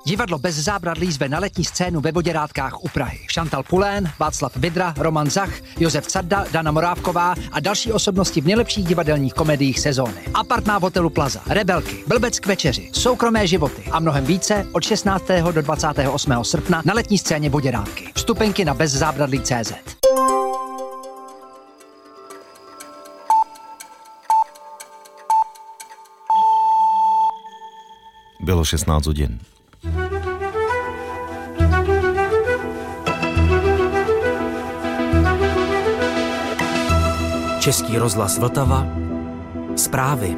Divadlo Bez zábradlí zve na letní scénu ve Voděrádkách u Prahy. Šantal Pulén, Václav Vidra, Roman Zach, Josef Cadda, Dana Morávková a další osobnosti v nejlepších divadelních komediích sezóny. Apartmá v hotelu Plaza, Rebelky, Blbec k večeři, Soukromé životy a mnohem více od 16. do 28. srpna na letní scéně Voděrádky. Vstupenky na bezzábradlí.cz. Bylo 16 hodin. Český rozhlas Vltava. Zprávy.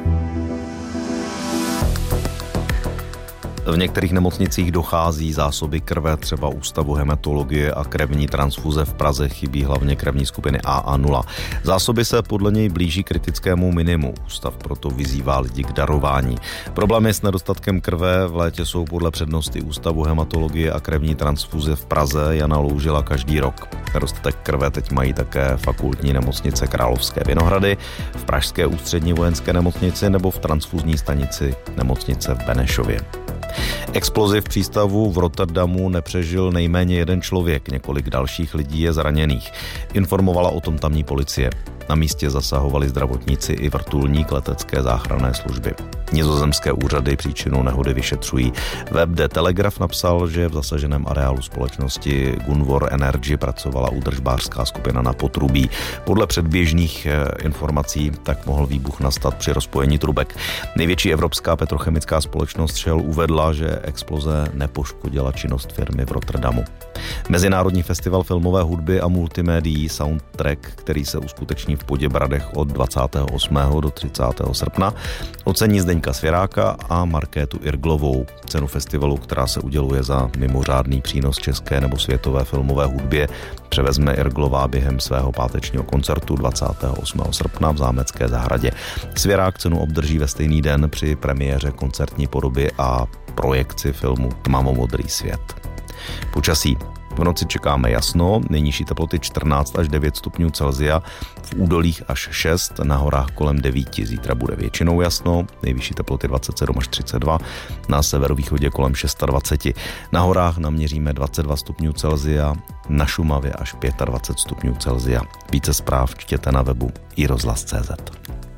V některých nemocnicích dochází zásoby krve, třeba Ústavu hematologie a krevní transfuze v Praze chybí hlavně krevní skupiny A a 0. Zásoby se podle něj blíží kritickému minimu. Ústav proto vyzývá lidi k darování. Problémy s nedostatkem krve v létě jsou podle přednosti Ústavu hematologie a krevní transfuze v Praze Jana Loužila každý rok. Nedostatek krve teď mají také fakultní nemocnice Královské Vinohrady, v pražské ústřední vojenské nemocnici nebo v transfuzní stanici nemocnice v Benešově. Explozi v přístavu v Rotterdamu nepřežil nejméně jeden člověk, několik dalších lidí je zraněných. Informovala o tom tamní policie. Na místě zasahovali zdravotníci i vrtulník letecké záchranné služby. Nizozemské úřady příčinu nehody vyšetřují. Web The Telegraph napsal, že v zasaženém areálu společnosti Gunvor Energy pracovala údržbářská skupina na potrubí. Podle předběžných informací tak mohl výbuch nastat při rozpojení trubek. Největší evropská petrochemická společnost Shell uvedla, že exploze nepoškodila činnost firmy v Rotterdamu. Mezinárodní festival filmové hudby a multimédií Soundtrack, který se uskuteční v Poděbradech od 28. do 30. srpna, ocení Zdeňka Svěráka a Markétu Irglovou. Cenu festivalu, která se uděluje za mimořádný přínos české nebo světové filmové hudbě, převezme Irglová během svého pátečního koncertu 28. srpna v Zámecké zahradě. Svěrák cenu obdrží ve stejný den při premiéře koncertní podoby a projekci filmu Tmavomodrý svět. Počasí. V noci čekáme jasno, nejnižší teploty 14 až 9 stupňů Celsia, v údolích až 6, na horách kolem 9. Zítra bude většinou jasno, nejvyšší teploty 27 až 32, na severovýchodě kolem 26. Na horách naměříme 22 stupňů Celsia, na Šumavě až 25 stupňů Celsia. Více zpráv čtěte na webu iRozhlas.cz.